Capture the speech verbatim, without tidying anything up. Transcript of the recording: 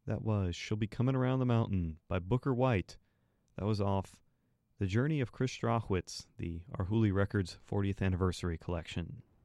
That was She'll Be Coming Around the Mountain by Booker White. That was off The Journey of Chris Strachwitz, the Arhoolie Records fortieth Anniversary Collection.